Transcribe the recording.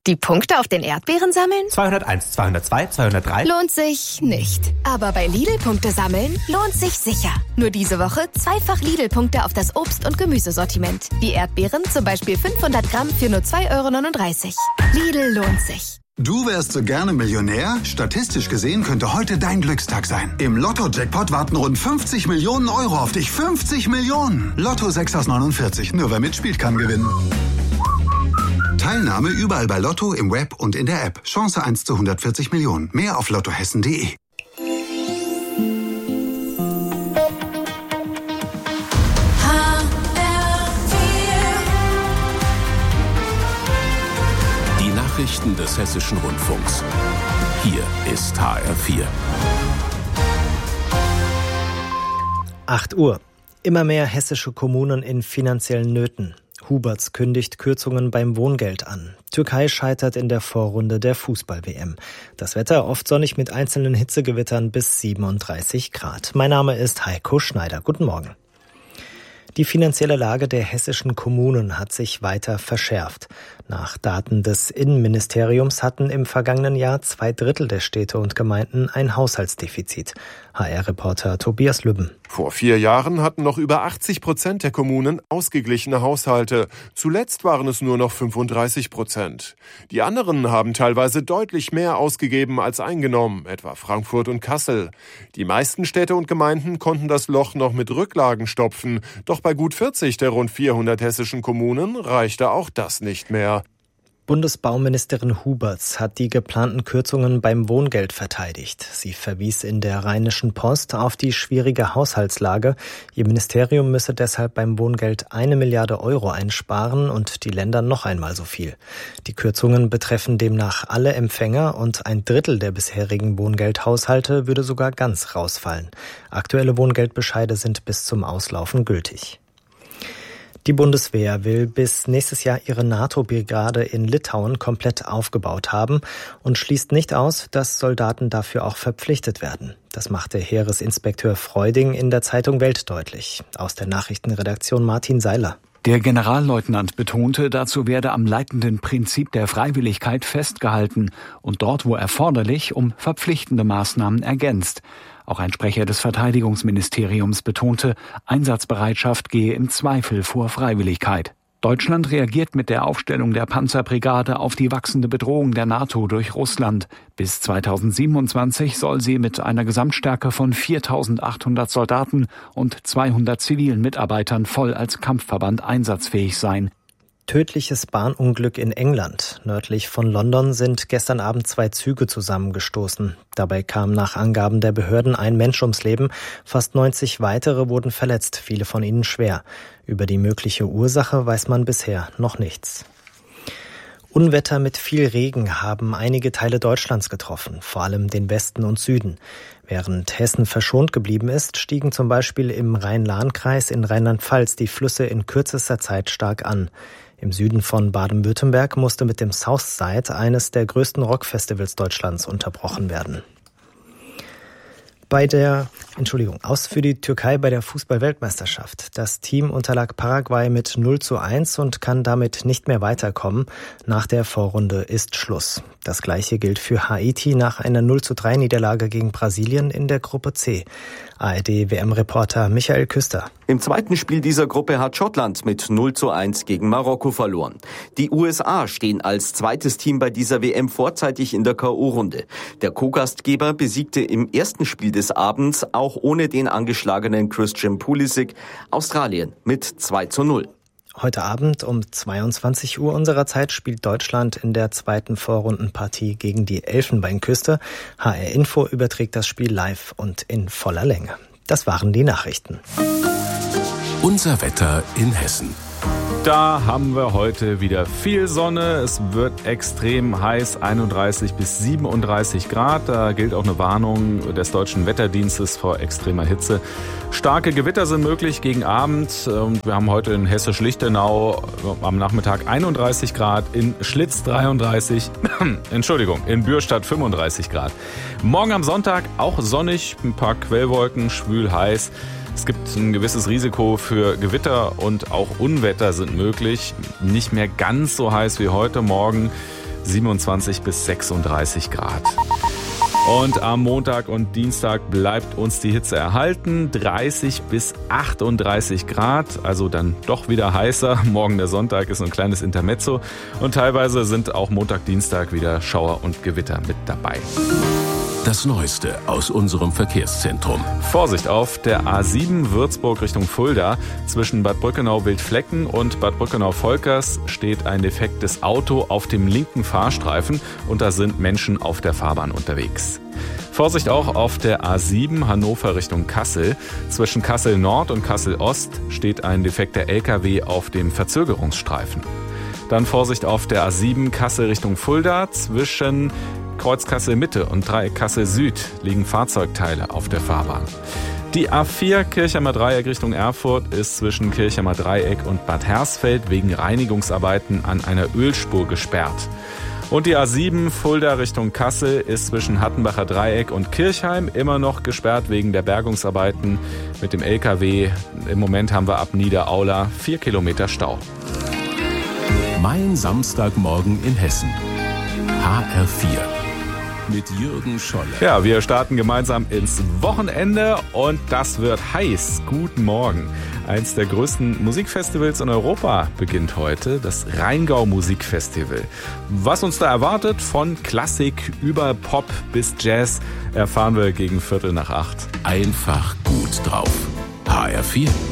Die Punkte auf den Erdbeeren sammeln? 201, 202, 203. Lohnt sich nicht. Aber bei Lidl-Punkte sammeln lohnt sich sicher. Nur diese Woche zweifach Lidl-Punkte auf das Obst- und Gemüsesortiment. Wie Erdbeeren, zum Beispiel 500 Gramm für nur 2,39 €. Lidl lohnt sich. Du wärst so gerne Millionär? Statistisch gesehen könnte heute dein Glückstag sein. Im Lotto-Jackpot warten rund 50 Millionen Euro auf dich. 50 Millionen! Lotto 6 aus 49. Nur wer mitspielt, kann gewinnen. Teilnahme überall bei Lotto, im Web und in der App. Chance 1 zu 140 Millionen. Mehr auf lottohessen.de. Die Nachrichten des Hessischen Rundfunks. Hier ist HR4. 8 Uhr. Immer mehr hessische Kommunen in finanziellen Nöten. Huberts kündigt Kürzungen beim Wohngeld an. Türkei scheitert in der Vorrunde der Fußball-WM. Das Wetter oft sonnig mit einzelnen Hitzegewittern bis 37 Grad. Mein Name ist Heiko Schneider. Guten Morgen. Die finanzielle Lage der hessischen Kommunen hat sich weiter verschärft. Nach Daten des Innenministeriums hatten im vergangenen Jahr 2/3 der Städte und Gemeinden ein Haushaltsdefizit. HR-Reporter Tobias Lübben. Vor 4 Jahren hatten noch über 80% der Kommunen ausgeglichene Haushalte. Zuletzt waren es nur noch 35%. Die anderen haben teilweise deutlich mehr ausgegeben als eingenommen, etwa Frankfurt und Kassel. Die meisten Städte und Gemeinden konnten das Loch noch mit Rücklagen stopfen. Doch bei gut 40 der rund 400 hessischen Kommunen reichte auch das nicht mehr. Bundesbauministerin Huberts hat die geplanten Kürzungen beim Wohngeld verteidigt. Sie verwies in der Rheinischen Post auf die schwierige Haushaltslage. Ihr Ministerium müsse deshalb beim Wohngeld 1 Milliarde Euro einsparen und die Länder noch einmal so viel. Die Kürzungen betreffen demnach alle Empfänger und 1/3 der bisherigen Wohngeldhaushalte würde sogar ganz rausfallen. Aktuelle Wohngeldbescheide sind bis zum Auslaufen gültig. Die Bundeswehr will bis nächstes Jahr ihre NATO-Brigade in Litauen komplett aufgebaut haben und schließt nicht aus, dass Soldaten dafür auch verpflichtet werden. Das machte Heeresinspekteur Freuding in der Zeitung Welt deutlich. Aus der Nachrichtenredaktion Martin Seiler. Der Generalleutnant betonte, dazu werde am leitenden Prinzip der Freiwilligkeit festgehalten und dort, wo erforderlich, um verpflichtende Maßnahmen ergänzt. Auch ein Sprecher des Verteidigungsministeriums betonte, Einsatzbereitschaft gehe im Zweifel vor Freiwilligkeit. Deutschland reagiert mit der Aufstellung der Panzerbrigade auf die wachsende Bedrohung der NATO durch Russland. Bis 2027 soll sie mit einer Gesamtstärke von 4.800 Soldaten und 200 zivilen Mitarbeitern voll als Kampfverband einsatzfähig sein. Tödliches Bahnunglück in England. Nördlich von London sind gestern Abend 2 Züge zusammengestoßen. Dabei kam nach Angaben der Behörden ein Mensch ums Leben. Fast 90 weitere wurden verletzt, viele von ihnen schwer. Über die mögliche Ursache weiß man bisher noch nichts. Unwetter mit viel Regen haben einige Teile Deutschlands getroffen, vor allem den Westen und Süden. Während Hessen verschont geblieben ist, stiegen zum Beispiel im Rhein-Lahn-Kreis in Rheinland-Pfalz die Flüsse in kürzester Zeit stark an. Im Süden von Baden-Württemberg musste mit dem Southside eines der größten Rockfestivals Deutschlands unterbrochen werden. Aus für die Türkei bei der Fußball-Weltmeisterschaft. Das Team unterlag Paraguay mit 0:1 und kann damit nicht mehr weiterkommen. Nach der Vorrunde ist Schluss. Das Gleiche gilt für Haiti nach einer 0:3 Niederlage gegen Brasilien in der Gruppe C. ARD-WM-Reporter Michael Küster. Im zweiten Spiel dieser Gruppe hat Schottland mit 0:1 gegen Marokko verloren. Die USA stehen als zweites Team bei dieser WM vorzeitig in der K.O.-Runde. Der Co-Gastgeber besiegte im ersten Spiel des Abends auch ohne den angeschlagenen Christian Pulisic Australien mit 2:0. Heute Abend um 22 Uhr unserer Zeit spielt Deutschland in der zweiten Vorrundenpartie gegen die Elfenbeinküste. HR Info überträgt das Spiel live und in voller Länge. Das waren die Nachrichten. Unser Wetter in Hessen. Da haben wir heute wieder viel Sonne. Es wird extrem heiß, 31 bis 37 Grad. Da gilt auch eine Warnung des Deutschen Wetterdienstes vor extremer Hitze. Starke Gewitter sind möglich gegen Abend. Wir haben heute in Hessisch-Lichtenau am Nachmittag 31 Grad, in Schlitz 33, in Bürstadt 35 Grad. Morgen am Sonntag auch sonnig, ein paar Quellwolken, schwül heiß. Es gibt ein gewisses Risiko für Gewitter und auch Unwetter sind möglich. Nicht mehr ganz so heiß wie heute Morgen. 27 bis 36 Grad. Und am Montag und Dienstag bleibt uns die Hitze erhalten. 30 bis 38 Grad, also dann doch wieder heißer. Morgen der Sonntag ist so ein kleines Intermezzo. Und teilweise sind auch Montag, Dienstag wieder Schauer und Gewitter mit dabei. Das Neueste aus unserem Verkehrszentrum. Vorsicht auf der A7 Würzburg Richtung Fulda. Zwischen Bad Brückenau-Wildflecken und Bad Brückenau-Volkers steht ein defektes Auto auf dem linken Fahrstreifen und da sind Menschen auf der Fahrbahn unterwegs. Vorsicht auch auf der A7 Hannover Richtung Kassel. Zwischen Kassel Nord und Kassel Ost steht ein defekter LKW auf dem Verzögerungsstreifen. Dann Vorsicht auf der A7 Kassel Richtung Fulda. Zwischen Kreuz Kassel Mitte und Dreieck Kassel Süd liegen Fahrzeugteile auf der Fahrbahn. Die A4 Kirchheimer Dreieck Richtung Erfurt ist zwischen Kirchheimer Dreieck und Bad Hersfeld wegen Reinigungsarbeiten an einer Ölspur gesperrt. Und die A7 Fulda Richtung Kassel ist zwischen Hattenbacher Dreieck und Kirchheim immer noch gesperrt wegen der Bergungsarbeiten mit dem LKW. Im Moment haben wir ab Niederaula 4 Kilometer Stau. Mein Samstagmorgen in Hessen. HR4. Mit Jürgen Scholle. Ja, wir starten gemeinsam ins Wochenende und das wird heiß. Guten Morgen. Eins der größten Musikfestivals in Europa beginnt heute, das Rheingau Musikfestival. Was uns da erwartet, von Klassik über Pop bis Jazz, erfahren wir gegen 7:45. Einfach gut drauf. HR4.